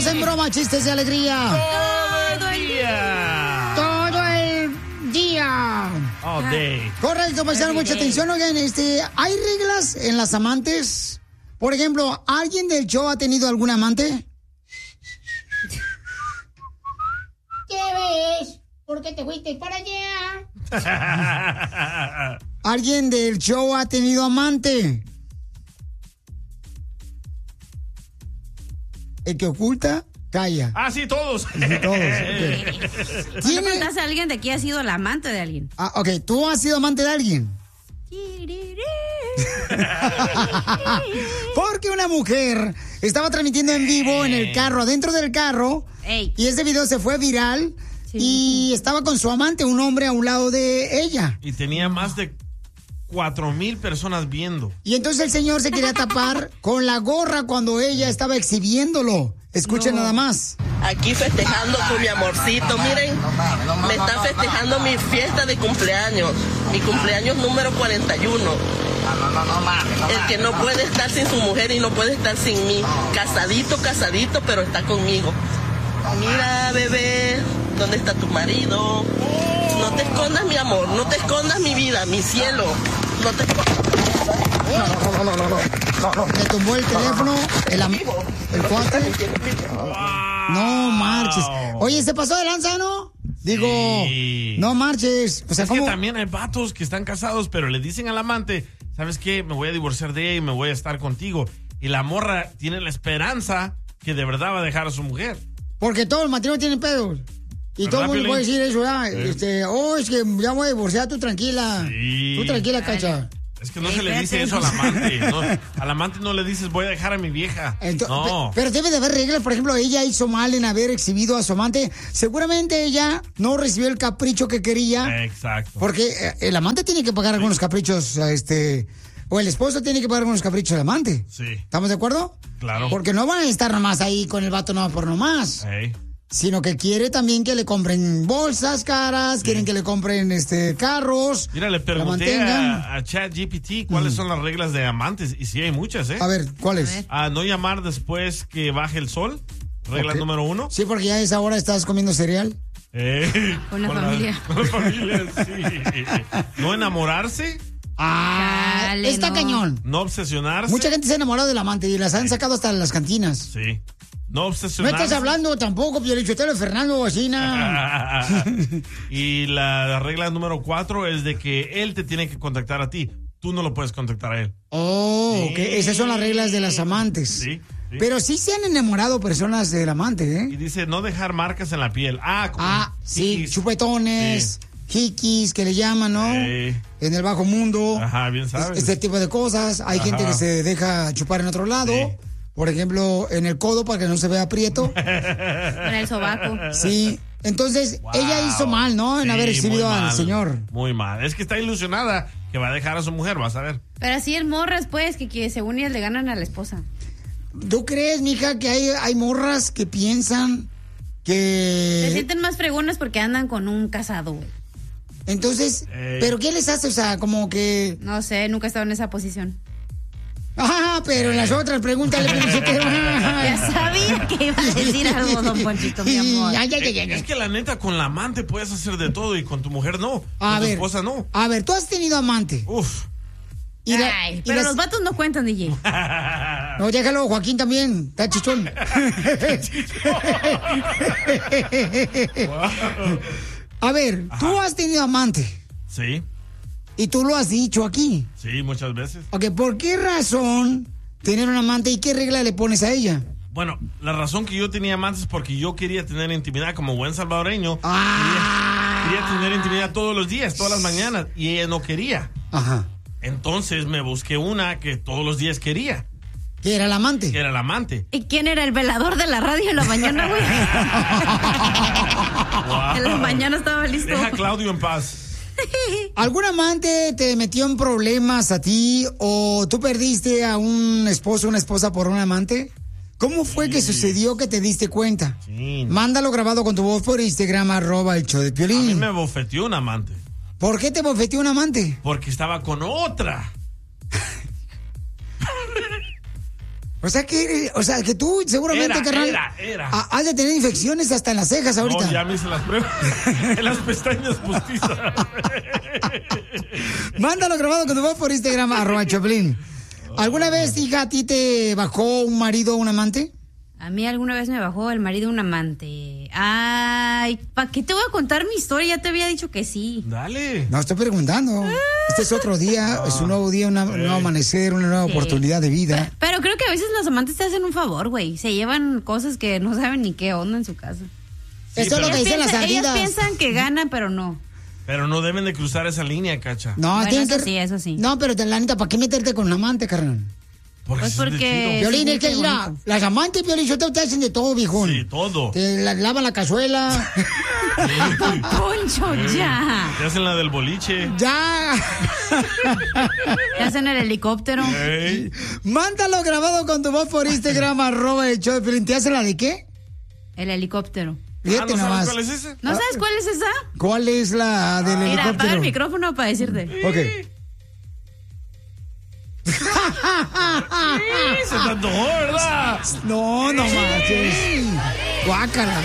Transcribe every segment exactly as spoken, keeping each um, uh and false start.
estamos en broma, chistes de alegría. Todo el día. Todo el día. All day. Correcto, paisano, mucha atención. Oigan, este, ¿hay reglas en las amantes? Por ejemplo, ¿alguien del show ha tenido algún amante? ¿Qué ves? ¿Por qué te fuiste para allá? ¿Alguien del show ha tenido amante? El que oculta, calla. Ah, sí, todos. Sí, todos. Okay. ¿Tiene... ¿No preguntas a alguien de aquí ha sido el amante de alguien? Ah, ok, ¿tú has sido amante de alguien? Porque una mujer estaba transmitiendo en vivo en el carro, adentro del carro, Ey. y ese video se fue viral, sí. y estaba con su amante, un hombre a un lado de ella. Y tenía más de cuatro mil personas viendo. Y entonces el señor se quería tapar con la gorra cuando ella estaba exhibiéndolo. Escuchen no. nada más. Aquí festejando con mi amorcito, miren, me está festejando mi fiesta de cumpleaños, mi cumpleaños número cuarenta y uno. El que no puede estar sin su mujer y no puede estar sin mí. Casadito, casadito, pero está conmigo. Mira, bebé, ¿dónde está tu marido? No te escondas, mi amor, no te escondas, mi vida, mi cielo. No te escondas. No, no, no, no, no, no, no. Le tumbó el teléfono, el amigo, el cuate. No marches. Oye, ¿se pasó de lanza, no? Digo, sí. no marches. O sea, es ¿cómo? Que también hay vatos que están casados, pero le dicen al amante, ¿sabes qué? Me voy a divorciar de ella y me voy a estar contigo. Y la morra tiene la esperanza que de verdad va a dejar a su mujer. Porque todo el matrimonio tiene pedos. Y todo el mundo puede decir eso, ¿verdad? Sí. Este, oh, es que ya voy a divorciar, tú tranquila. Sí. Tú tranquila, Cacha. Es que no se le dice eso al amante. No, al amante no le dices, voy a dejar a mi vieja. Entonces, no. Pero debe de haber reglas. Por ejemplo, ella hizo mal en haber exhibido a su amante. Seguramente ella no recibió el capricho que quería. Exacto. Porque el amante tiene que pagar sí. algunos caprichos, este... O el esposo tiene que pagar algunos caprichos al amante. Sí. ¿Estamos de acuerdo? Claro. Porque no van a estar nomás ahí con el vato no por nomás. Hey. Sino que quiere también que le compren bolsas caras, sí. quieren que le compren este carros. Mira, le pregunté a, a ChatGPT cuáles mm. son las reglas de amantes, y sí hay muchas, ¿eh? A ver, ¿cuáles? A no llamar después que baje el sol, regla okay. número uno. Sí, porque ya a esa hora estás comiendo cereal. Eh, con la con familia. La, con la familia, sí. No enamorarse. Ah, Dale, está no. cañón. No obsesionarse. Mucha gente se ha enamorado del amante y las han sacado hasta en las cantinas. Sí. No obsesionarse. No estás hablando tampoco, Piolichotelo, Fernando Bocina. Y la regla número cuatro es de que él te tiene que contactar a ti. Tú no lo puedes contactar a él. Oh, sí. Okay. Esas son las reglas de las amantes. Sí. Sí. Pero sí se han enamorado personas del amante, ¿eh? Y dice, no dejar marcas en la piel. Ah, como ah sí, chupetones, sí. hikis, que le llaman, ¿no? Sí. En el bajo mundo. Ajá, bien sabes. Este tipo de cosas. Hay Ajá. gente que se deja chupar en otro lado. Sí. Por ejemplo, en el codo para que no se vea aprieto. En el sobaco. Sí. Entonces, wow. ella hizo mal, ¿no? En sí, haber exhibido al señor. Muy mal. Es que está ilusionada que va a dejar a su mujer, vas a ver. Pero así es morras, pues, que, que según ellas le ganan a la esposa. ¿Tú crees, mija, que hay, hay morras que piensan que... Se sienten más fregonas porque andan con un casado, güey. Entonces, Ey. ¿pero qué les hace? O sea, como que... No sé, nunca he estado en esa posición. Ah, pero en las otras pregúntale. Ya sabía que iba a decir algo, don Ponchito, mi amor. Ay, ay, ay, ay. Es que la neta, con la amante puedes hacer de todo y con tu mujer no. A con ver, tu esposa no. A ver, tú has tenido amante. Uf. Y la, Ay, y pero las... los vatos no cuentan, D J. No, déjalo, Joaquín también. Está chichón. Wow. A ver, Ajá. tú has tenido amante. Sí. Y tú lo has dicho aquí. Sí, muchas veces. Ok, ¿por qué razón tener un amante y qué regla le pones a ella? Bueno, la razón que yo tenía amantes es porque yo quería tener intimidad como buen salvadoreño. Ah. Quería, quería tener intimidad todos los días, todas las mañanas, y ella no quería. Ajá. Entonces me busqué una que todos los días quería. ¿Que era el amante? Que era el amante. ¿Y quién era el velador de la radio en la mañana, güey? Wow. En la mañana estaba listo. Deja a Claudio en paz. ¿Algún amante te metió en problemas a ti o tú perdiste a un esposo o una esposa por un amante? ¿Cómo fue sí. que sucedió que te diste cuenta? Sí. Mándalo grabado con tu voz por Instagram, arroba el show de Piolín. A mí me bofeteó un amante. ¿Por qué te bofeteó un amante? Porque estaba con otra. O sea que, o sea que tú seguramente, Era, carnal, era, era. ha- has de tener infecciones hasta en las cejas ahorita. No, ya me hice las pruebas. En las pestañas postizas. Mándalo grabado con tu voz por Instagram, arroba Choplin. ¿Alguna vez, hija, a ti te bajó un marido o un amante? A mí alguna vez me bajó el marido de un amante. Ay, ¿para qué te voy a contar mi historia? Ya te había dicho que sí. Dale. No, estoy preguntando. Este es otro día, es un nuevo día, una- un nuevo amanecer, una nueva Sí. oportunidad de vida. Pero creo que a veces los amantes te hacen un favor, güey. Se llevan cosas que no saben ni qué onda en su casa. Esto es lo que Ellas dicen las piensan, ellas ardidas. piensan que ganan, pero no. Pero no deben de cruzar esa línea, Cacha. No, Bueno, tienen eso que... sí, eso sí. No, pero te- la neta, ¿para qué meterte con un amante, carnal? Porque Pues eso es de porque- chido. Violín, sí, es que, qué mira, bonito. las amantes, Violín, yo te, te hacen de todo, viejón. Sí, todo. Te la- lavan la cazuela. Poncho, ya. Te hacen la del boliche. ¡Ya! Te hacen el helicóptero. Ey. Mándalo grabado con tu voz por Instagram, arroba el show de Piolín. ¿Te hace la de qué? El helicóptero. Ah, Fíjate ¿no sabes nomás. cuál es ese? ¿No sabes cuál es esa? ¿Cuál es la del Mira, apaga helicóptero? el micrófono para decirte. Ok. Sí, se te antojó, ¿verdad? No, no marches. Guácala.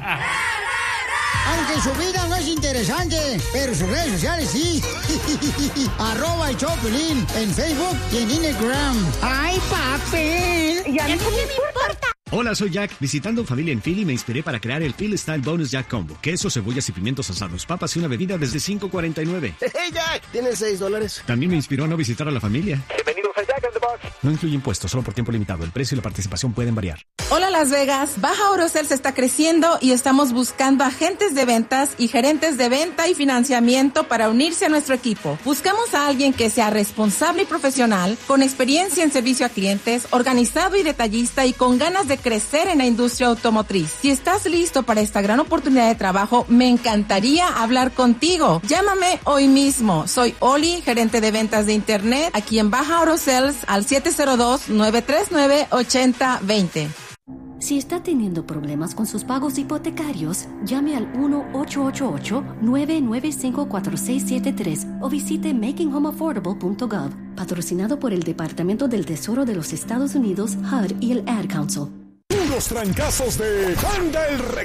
Aunque su vida no es interesante, pero sus redes sociales sí. Arroba el show de Piolín en Facebook y en Instagram. ¡Ay, papel! ¿Ya qué me importa? Hola, soy Jack. Visitando familia en Philly me inspiré para crear el Philly Style Bonus Jack Combo. Queso, cebollas y pimientos asados, papas y una bebida desde cinco cuarenta y nueve. ¡Hey, Jack! ¿Tienes seis dólares? También me inspiró a no visitar a la familia. Bienvenidos a Jack in the Box. No incluye impuestos, solo por tiempo limitado. El precio y la participación pueden variar. Hola Las Vegas, Baja Orocells está creciendo y estamos buscando agentes de ventas y gerentes de venta y financiamiento para unirse a nuestro equipo. Buscamos a alguien que sea responsable y profesional, con experiencia en servicio a clientes, organizado y detallista y con ganas de crecer en la industria automotriz. Si estás listo para esta gran oportunidad de trabajo, me encantaría hablar contigo. Llámame hoy mismo. Soy Oli, gerente de ventas de internet, aquí en Baja Orocells al siete cero dos, nueve tres nueve, ocho cero dos cero. Si está teniendo problemas con sus pagos hipotecarios, llame al uno ocho ocho ocho, nueve nueve cinco, cuatro seis siete tres o visite making home affordable punto gov, patrocinado por el Departamento del Tesoro de los Estados Unidos, H U D y el Ad Council. Los trancazos de Banda El